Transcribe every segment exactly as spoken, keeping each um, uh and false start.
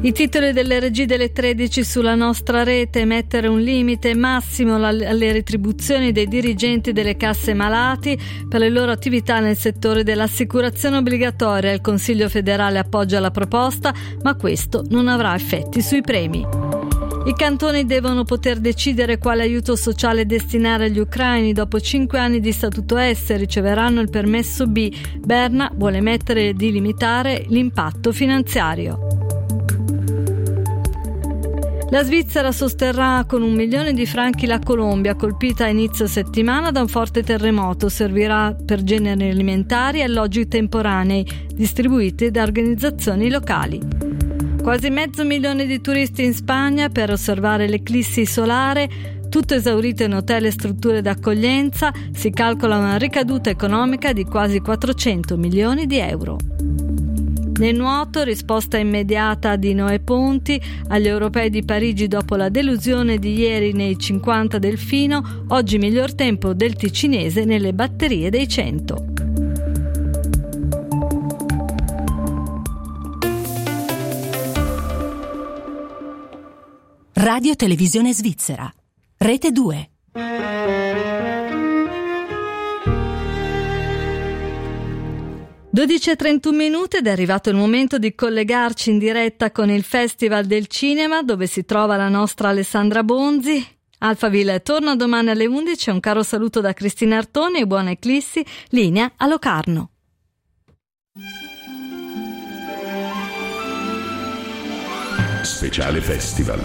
I titoli delle regie delle tredici sulla nostra rete: mettere un limite massimo alle retribuzioni dei dirigenti delle casse malati per le loro attività nel settore dell'assicurazione obbligatoria. Il Consiglio federale appoggia la proposta, ma questo non avrà effetti sui premi. I cantoni devono poter decidere quale aiuto sociale destinare agli ucraini. Dopo cinque anni di statuto S riceveranno il permesso B. Berna vuole mettere di limitare l'impatto finanziario. La Svizzera sosterrà con un milione di franchi la Colombia, colpita a inizio settimana da un forte terremoto. Servirà per generi alimentari e alloggi temporanei, distribuiti da organizzazioni locali. Quasi mezzo milione di turisti in Spagna per osservare l'eclissi solare, tutto esaurito in hotel e strutture d'accoglienza. Si calcola una ricaduta economica di quasi quattrocento milioni di euro. Nel nuoto, risposta immediata di Noè Ponti agli europei di Parigi dopo la delusione di ieri nei cinquanta del Fino. Oggi miglior tempo del ticinese nelle batterie dei cento. Radio Televisione Svizzera, Rete due. dodici e trentuno minuti ed è arrivato il momento di collegarci in diretta con il Festival del Cinema, dove si trova la nostra Alessandra Bonzi. Alphaville torna domani alle undici. Un caro saluto da Cristina Artoni e buona eclissi. Linea a Locarno. Speciale Festival.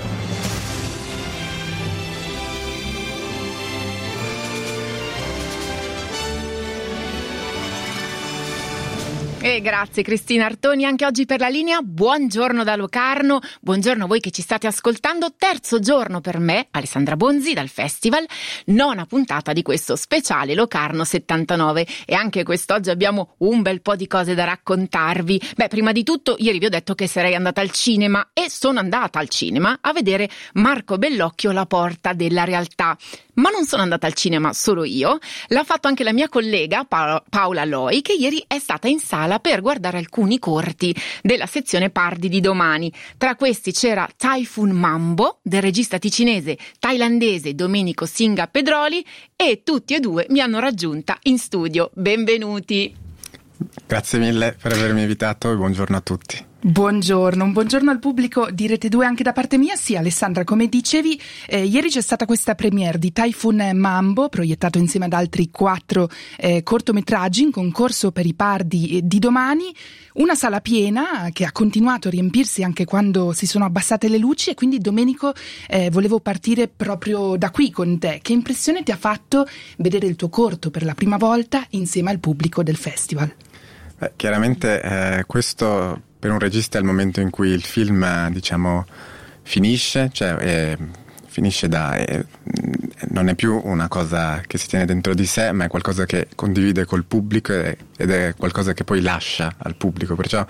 E grazie Cristina Artoni anche oggi per la linea. Buongiorno da Locarno, buongiorno a voi che ci state ascoltando. Terzo giorno per me, Alessandra Bonzi, dal Festival, nona puntata di questo speciale Locarno settantanove, e anche quest'oggi abbiamo un bel po' di cose da raccontarvi. Beh, prima di tutto, ieri vi ho detto che sarei andata al cinema e sono andata al cinema a vedere Marco Bellocchio, La porta della realtà. Ma non sono andata al cinema solo io, l'ha fatto anche la mia collega pa- Paola Loi, che ieri è stata in sala per guardare alcuni corti della sezione Pardi di Domani. Tra questi c'era Typhoon Mambo del regista ticinese thailandese Domenico Singa Pedroli, e tutti e due mi hanno raggiunta in studio. Benvenuti. Grazie mille per avermi invitato e buongiorno a tutti. Buongiorno, un buongiorno al pubblico di Rete due anche da parte mia. Sì, Alessandra, come dicevi, eh, ieri c'è stata questa premiere di Typhoon Mambo, proiettato insieme ad altri quattro eh, cortometraggi in concorso per i Pardi di Domani. Una sala piena che ha continuato a riempirsi anche quando si sono abbassate le luci, e quindi Domenico eh, volevo partire proprio da qui con te. Che impressione ti ha fatto vedere il tuo corto per la prima volta insieme al pubblico del festival? Beh, chiaramente eh, questo per un regista è il momento in cui il film, diciamo, finisce, cioè eh, finisce da eh, non è più una cosa che si tiene dentro di sé, ma è qualcosa che condivide col pubblico ed è qualcosa che poi lascia al pubblico. Perciò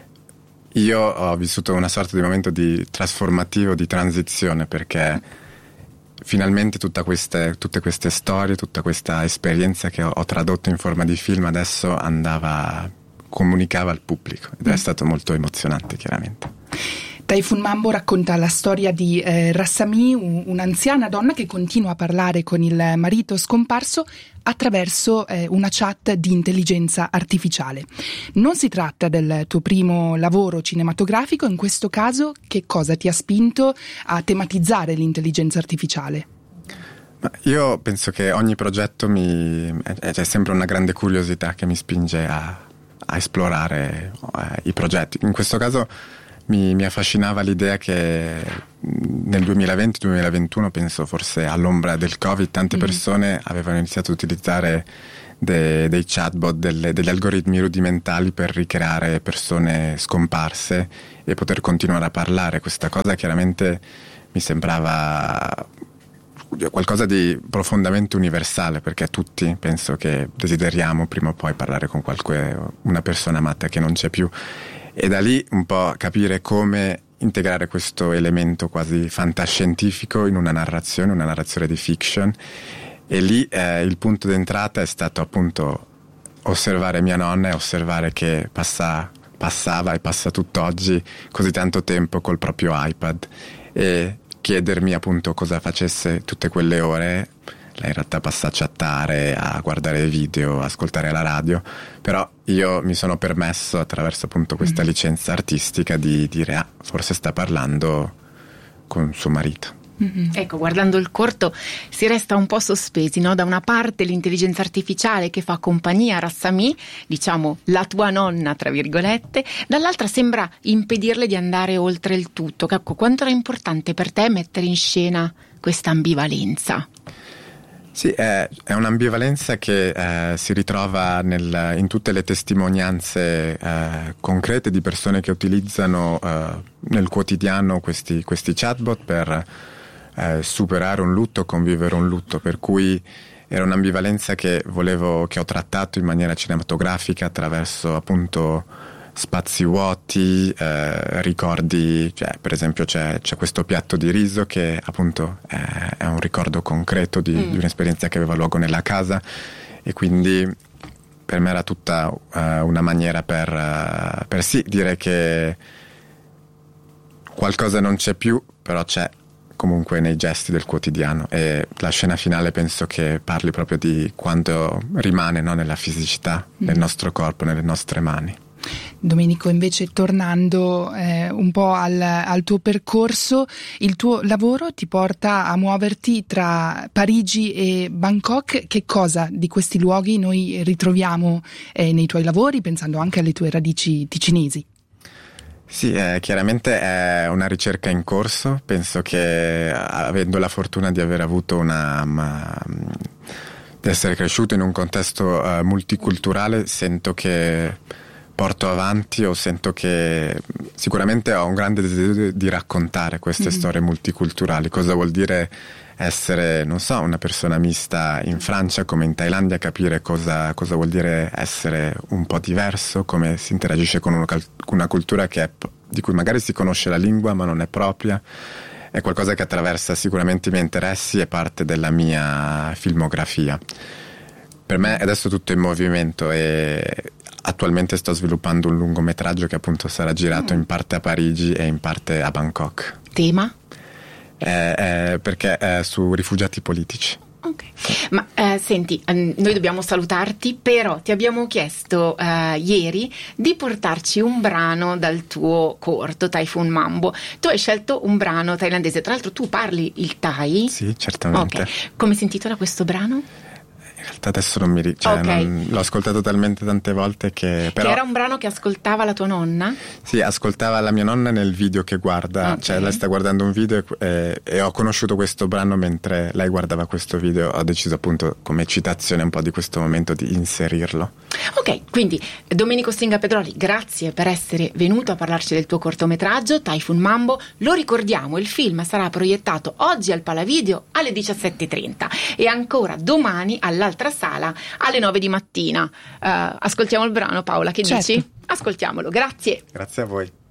io ho vissuto una sorta di momento di trasformativo, di transizione, perché finalmente tutta queste, tutte queste storie, tutta questa esperienza che ho, ho tradotto in forma di film adesso andava, comunicava al pubblico, ed è stato molto emozionante, chiaramente. Typhoon Mambo racconta la storia di eh, Rassami, un, un'anziana donna che continua a parlare con il marito scomparso attraverso eh, una chat di intelligenza artificiale. Non si tratta del tuo primo lavoro cinematografico. In questo caso, che cosa ti ha spinto a tematizzare l'intelligenza artificiale? Ma io penso che ogni progetto mi c'è sempre una grande curiosità che mi spinge a a esplorare eh, i progetti. In questo caso mi, mi affascinava l'idea che nel duemilaventi duemilaventuno, penso forse all'ombra del Covid, tante persone avevano iniziato a utilizzare de, dei chatbot, delle, degli algoritmi rudimentali per ricreare persone scomparse e poter continuare a parlare. Questa cosa chiaramente mi sembrava qualcosa di profondamente universale, perché tutti penso che desideriamo prima o poi parlare con qualche, una persona amata che non c'è più, e da lì un po' capire come integrare questo elemento quasi fantascientifico in una narrazione, una narrazione di fiction. E lì eh, il punto d'entrata è stato appunto osservare mia nonna e osservare che passa passava e passa tutt'oggi così tanto tempo col proprio iPad, e chiedermi appunto cosa facesse tutte quelle ore. Lei in realtà passa a chattare, a guardare video, a ascoltare la radio, però io mi sono permesso attraverso appunto questa licenza artistica di dire ah, forse sta parlando con suo marito. Mm-hmm. Ecco, guardando il corto si resta un po' sospesi, no? Da una parte l'intelligenza artificiale che fa compagnia a Rassami, diciamo la tua nonna tra virgolette, dall'altra sembra impedirle di andare oltre il tutto. Ecco, quanto era importante per te mettere in scena questa ambivalenza? Sì, è, è un'ambivalenza che eh, si ritrova nel, in tutte le testimonianze eh, concrete di persone che utilizzano eh, nel quotidiano questi, questi chatbot per eh, superare un lutto, convivere un lutto, per cui era un'ambivalenza che volevo, che ho trattato in maniera cinematografica attraverso appunto spazi vuoti, eh, ricordi, cioè per esempio c'è, c'è questo piatto di riso che appunto è, è un ricordo concreto di, mm. di un'esperienza che aveva luogo nella casa, e quindi per me era tutta uh, una maniera per, uh, per sì dire che qualcosa non c'è più, però c'è comunque nei gesti del quotidiano, e la scena finale penso che parli proprio di quanto rimane, no, nella fisicità mm. del nostro corpo, nelle nostre mani. Domenico, invece, tornando eh, un po' al, al tuo percorso, il tuo lavoro ti porta a muoverti tra Parigi e Bangkok. Che cosa di questi luoghi noi ritroviamo eh, nei tuoi lavori, pensando anche alle tue radici ticinesi? Sì, eh, chiaramente è una ricerca in corso. Penso che, avendo la fortuna di aver avuto una... uma, di essere cresciuto in un contesto uh, multiculturale, sento che porto avanti, o sento che sicuramente ho un grande desiderio di raccontare queste mm-hmm. storie multiculturali. Cosa vuol dire essere, non so, una persona mista in Francia come in Thailandia, capire cosa, cosa vuol dire essere un po' diverso, come si interagisce con una, una cultura che è, di cui magari si conosce la lingua ma non è propria. È qualcosa che attraversa sicuramente i miei interessi e parte della mia filmografia. Per me è adesso tutto in movimento, e attualmente sto sviluppando un lungometraggio che appunto sarà girato mm. in parte a Parigi e in parte a Bangkok. Tema? Eh, eh, perché è su rifugiati politici. Ok, ma eh, senti, eh, noi dobbiamo salutarti, però ti abbiamo chiesto eh, ieri di portarci un brano dal tuo corto Typhoon Mambo. Tu hai scelto un brano thailandese, tra l'altro tu parli il Thai? Sì, certamente. Ok, come si intitola questo brano? In realtà adesso non mi ricordo, cioè okay. non, l'ho ascoltato talmente tante volte che... Però, che era un brano che ascoltava la tua nonna? Sì, ascoltava la mia nonna nel video che guarda, okay. cioè lei sta guardando un video e, e ho conosciuto questo brano mentre lei guardava questo video. Ho deciso appunto, come citazione un po' di questo momento, di inserirlo. Ok, quindi Domenico Stringa Pedroli, grazie per essere venuto a parlarci del tuo cortometraggio Typhoon Mambo. Lo ricordiamo, il film sarà proiettato oggi al Palavideo alle diciassette e trenta e ancora domani all'altra sala alle nove di mattina. Uh, ascoltiamo il brano, Paola, che certo. dici? Ascoltiamolo, grazie. Grazie a voi.